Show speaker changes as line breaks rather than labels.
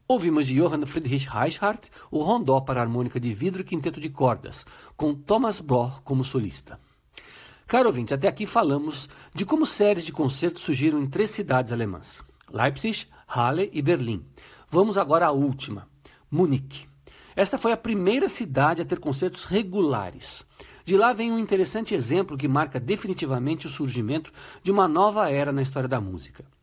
Ouvimos de Johann Friedrich Reichardt o Rondó para harmônica de vidro e quinteto de cordas, com Thomas Bloch como solista. Caro ouvinte, até aqui falamos de como séries de concertos surgiram em 3 cidades alemãs, Leipzig, Halle e Berlim. Vamos agora à última, Munique. Esta foi a primeira cidade a ter concertos regulares. De lá vem um interessante exemplo que marca definitivamente o surgimento de uma nova era na história da música.